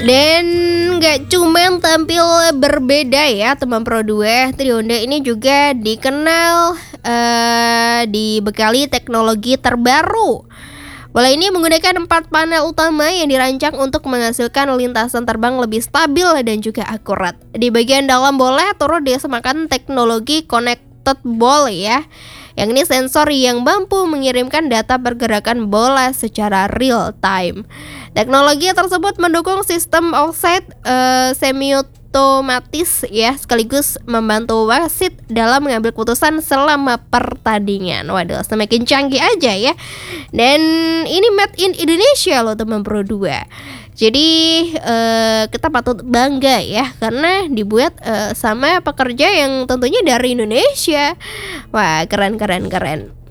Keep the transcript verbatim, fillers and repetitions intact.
Dan gak cuman tampil berbeda ya teman Pro dua, Trionda ini juga dikenal uh, dibekali teknologi terbaru. Bola ini menggunakan empat panel utama yang dirancang untuk menghasilkan lintasan terbang lebih stabil dan juga akurat. Di bagian dalam bola turut disemakan teknologi connected ball ya, yang ini sensor yang mampu mengirimkan data pergerakan bola secara real time. Teknologi tersebut mendukung sistem offside uh, semi-otomatis ya, sekaligus membantu wasit dalam mengambil keputusan selama pertandingan. Waduh, semakin canggih aja ya. Dan ini made in Indonesia loh teman Pro dua. Jadi uh, kita patut bangga ya, karena dibuat uh, sama pekerja yang tentunya dari Indonesia. Wah, keren keren keren.